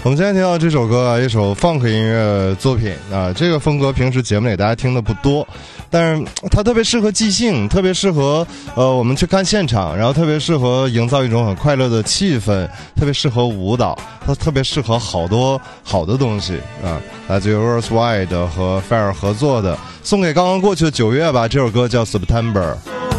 我们今天听到这首歌啊，一首 funk 音乐作品啊，这个风格平时节目里大家听的不多，但是它特别适合即兴，特别适合我们去看现场，然后特别适合营造一种很快乐的气氛，特别适合舞蹈，它特别适合好多好的东西啊。来自于 Earth Wide 和 Fire 合作的，送给刚刚过去的9月吧，这首歌叫 September。